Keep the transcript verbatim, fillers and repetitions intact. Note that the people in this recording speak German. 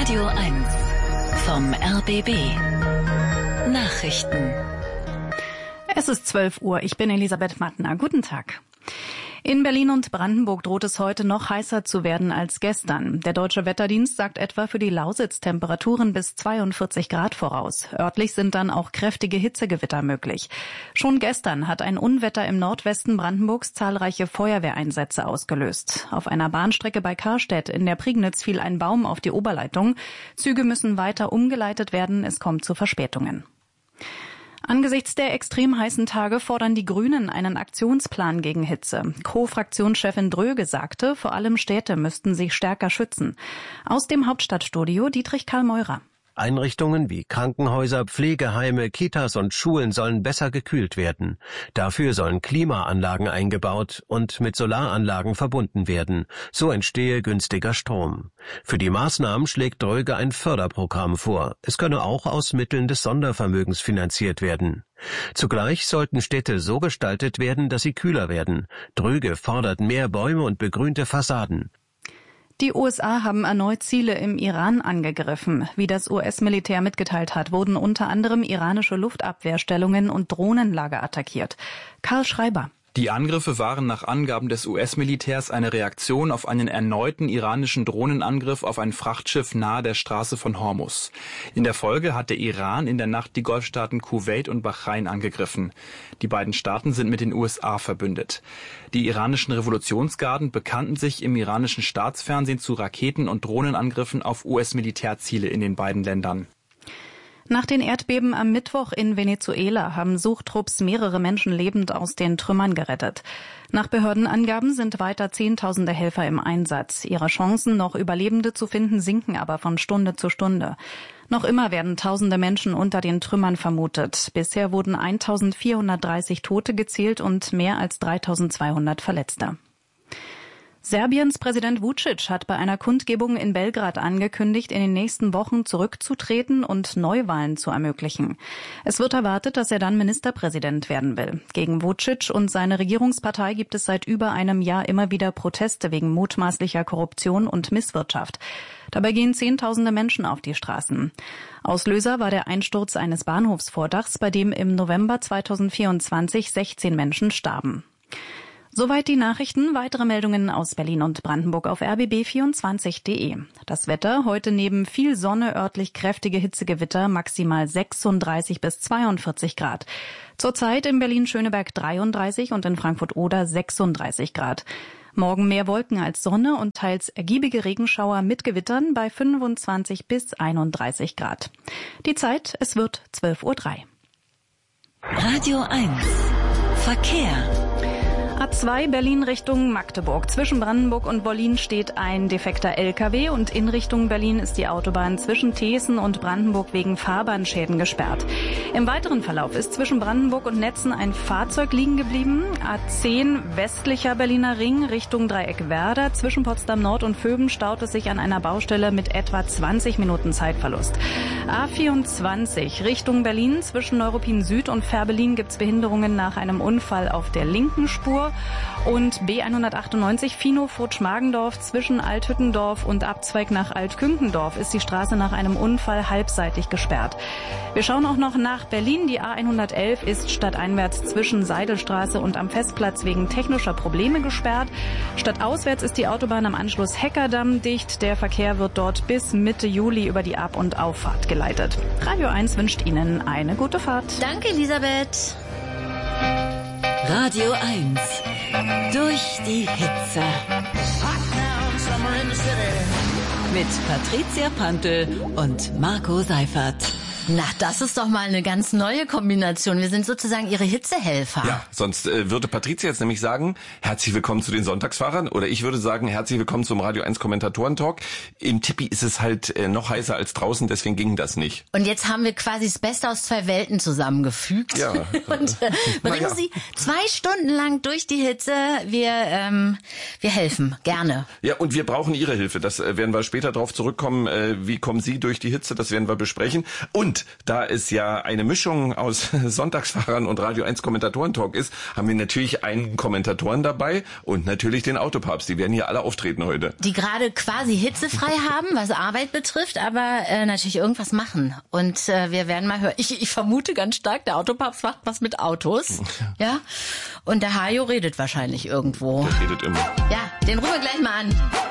Radio eins vom R B B. Nachrichten. Es ist zwölf Uhr. Ich bin Elisabeth Mattner. Guten Tag. In Berlin und Brandenburg droht es heute noch heißer zu werden als gestern. Der Deutsche Wetterdienst sagt etwa für die Lausitz Temperaturen bis zweiundvierzig Grad voraus. Örtlich sind dann auch kräftige Hitzegewitter möglich. Schon gestern hat ein Unwetter im Nordwesten Brandenburgs zahlreiche Feuerwehreinsätze ausgelöst. Auf einer Bahnstrecke bei Karstedt in der Prignitz fiel ein Baum auf die Oberleitung. Züge müssen weiter umgeleitet werden. Es kommt zu Verspätungen. Angesichts der extrem heißen Tage fordern die Grünen einen Aktionsplan gegen Hitze. Co-Fraktionschefin Dröge sagte, vor allem Städte müssten sich stärker schützen. Aus dem Hauptstadtstudio Dietrich Karl Meurer. Einrichtungen wie Krankenhäuser, Pflegeheime, Kitas und Schulen sollen besser gekühlt werden. Dafür sollen Klimaanlagen eingebaut und mit Solaranlagen verbunden werden. So entstehe günstiger Strom. Für die Maßnahmen schlägt Dröge ein Förderprogramm vor. Es könne auch aus Mitteln des Sondervermögens finanziert werden. Zugleich sollten Städte so gestaltet werden, dass sie kühler werden. Dröge fordert mehr Bäume und begrünte Fassaden. Die U S A haben erneut Ziele im Iran angegriffen. Wie das U S-Militär mitgeteilt hat, wurden unter anderem iranische Luftabwehrstellungen und Drohnenlager attackiert. Karl Schreiber. Die Angriffe waren nach Angaben des U S-Militärs eine Reaktion auf einen erneuten iranischen Drohnenangriff auf ein Frachtschiff nahe der Straße von Hormuz. In der Folge hat der Iran in der Nacht die Golfstaaten Kuwait und Bahrain angegriffen. Die beiden Staaten sind mit den U S A verbündet. Die iranischen Revolutionsgarden bekannten sich im iranischen Staatsfernsehen zu Raketen- und Drohnenangriffen auf U S-Militärziele in den beiden Ländern. Nach den Erdbeben am Mittwoch in Venezuela haben Suchtrupps mehrere Menschen lebend aus den Trümmern gerettet. Nach Behördenangaben sind weiter Zehntausende Helfer im Einsatz. Ihre Chancen, noch Überlebende zu finden, sinken aber von Stunde zu Stunde. Noch immer werden tausende Menschen unter den Trümmern vermutet. Bisher wurden eintausendvierhundertdreißig Tote gezählt und mehr als dreitausendzweihundert Verletzte. Serbiens Präsident Vučić hat bei einer Kundgebung in Belgrad angekündigt, in den nächsten Wochen zurückzutreten und Neuwahlen zu ermöglichen. Es wird erwartet, dass er dann Ministerpräsident werden will. Gegen Vučić und seine Regierungspartei gibt es seit über einem Jahr immer wieder Proteste wegen mutmaßlicher Korruption und Misswirtschaft. Dabei gehen Zehntausende Menschen auf die Straßen. Auslöser war der Einsturz eines Bahnhofsvordachs, bei dem im November zweitausendvierundzwanzig sechzehn Menschen starben. Soweit die Nachrichten. Weitere Meldungen aus Berlin und Brandenburg auf r b b vierundzwanzig punkt d e. Das Wetter heute neben viel Sonne, örtlich kräftige Hitzegewitter, maximal sechsunddreißig bis zweiundvierzig Grad. Zurzeit in Berlin-Schöneberg dreiunddreißig und in Frankfurt-Oder sechsunddreißig Grad. Morgen mehr Wolken als Sonne und teils ergiebige Regenschauer mit Gewittern bei fünfundzwanzig bis einunddreißig Grad. Die Zeit, es wird zwölf Uhr drei. Radio eins Verkehr. A zwei Berlin Richtung Magdeburg. Zwischen Brandenburg und Wollin steht ein defekter L K W und in Richtung Berlin ist die Autobahn zwischen Thesen und Brandenburg wegen Fahrbahnschäden gesperrt. Im weiteren Verlauf ist zwischen Brandenburg und Netzen ein Fahrzeug liegen geblieben. A zehn westlicher Berliner Ring Richtung Dreieck Werder. Zwischen Potsdam Nord und Vöben staut es sich an einer Baustelle mit etwa zwanzig Minuten Zeitverlust. A vierundzwanzig Richtung Berlin. Zwischen Neuruppin Süd und Fährberlin gibt es Behinderungen nach einem Unfall auf der linken Spur. Und B hundertachtundneunzig Finow-Futsch-Magendorf zwischen Althüttendorf und Abzweig nach Altkünkendorf ist die Straße nach einem Unfall halbseitig gesperrt. Wir schauen auch noch nach Berlin. Die A hundertelf ist stadteinwärts zwischen Seidelstraße und am Festplatz wegen technischer Probleme gesperrt. Stadtauswärts ist die Autobahn am Anschluss Heckerdamm dicht. Der Verkehr wird dort bis Mitte Juli über die Ab- und Auffahrt geleitet. Radio eins wünscht Ihnen eine gute Fahrt. Danke, Elisabeth. Radio eins. Durch die Hitze. Mit Patricia Pantel und Marco Seifert. Na, das ist doch mal eine ganz neue Kombination. Wir sind sozusagen Ihre Hitzehelfer. Ja, sonst äh, würde Patricia jetzt nämlich sagen, herzlich willkommen zu den Sonntagsfahrern. Oder ich würde sagen, herzlich willkommen zum Radio eins Kommentatoren-Talk. Im Tippi ist es halt äh, noch heißer als draußen, deswegen ging das nicht. Und jetzt haben wir quasi das Beste aus zwei Welten zusammengefügt. Ja. Und äh, bringen ja. Sie zwei Stunden lang durch die Hitze. Wir, ähm, wir helfen, gerne. Ja, und wir brauchen Ihre Hilfe. Das äh, werden wir später drauf zurückkommen. Äh, wie kommen Sie durch die Hitze? Das werden wir besprechen. Und Und da es ja eine Mischung aus Sonntagsfahrern und Radio eins Kommentatoren-Talk ist, haben wir natürlich einen Kommentatoren dabei und natürlich den Autopapst. Die werden hier alle auftreten heute. Die gerade quasi hitzefrei haben, was Arbeit betrifft, aber äh, natürlich irgendwas machen. Und äh, wir werden mal hören. Ich, ich vermute ganz stark, der Autopapst macht was mit Autos. Ja. Und der Hajo redet wahrscheinlich irgendwo. Der redet immer. Ja, den rufen wir gleich mal an.